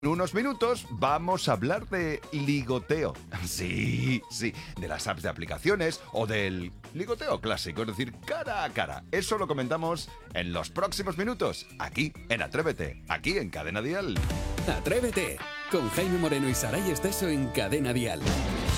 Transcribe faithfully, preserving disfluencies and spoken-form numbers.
En unos minutos vamos a hablar de ligoteo. Sí, sí, de las apps de aplicaciones o del ligoteo clásico, es decir, cara a cara. Eso lo comentamos en los próximos minutos, aquí en Atrévete, aquí en Cadena Dial. Atrévete, con Jaime Moreno y Saray Esteso en Cadena Dial.